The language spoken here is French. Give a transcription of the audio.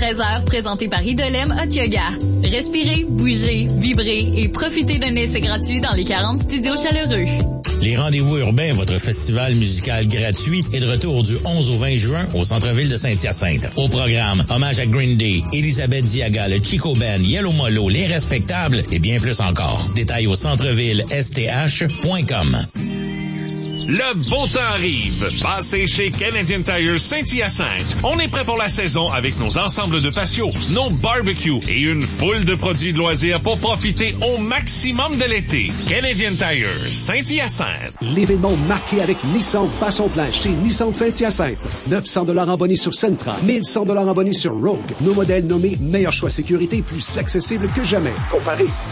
13h, présenté par Idolem Hot Yoga. Respirez, bougez, vibrez et profitez d'un essai gratuit dans les 40 studios chaleureux. Les Rendez-vous urbains, votre festival musical gratuit, est de retour du 11 au 20 juin au centre-ville de Saint-Hyacinthe. Au programme, hommage à Green Day, Elisabeth Diaga, le Chico Band, Yellow Molo, Les Respectables et bien plus encore. Détails au centreville-sth.com. Le beau temps arrive. Passez chez Canadian Tire Saint-Hyacinthe. On est prêt pour la saison avec nos ensembles de patio, nos barbecues et une foule de produits de loisirs pour profiter au maximum de l'été. Canadian Tire Saint-Hyacinthe. L'événement marqué avec Nissan bat son plein chez Nissan de Saint-Hyacinthe. 900 $ en bonus sur Sentra, 1100 $ en bonus sur Rogue. Nos modèles nommés meilleur choix sécurité, plus accessible que jamais. Comparez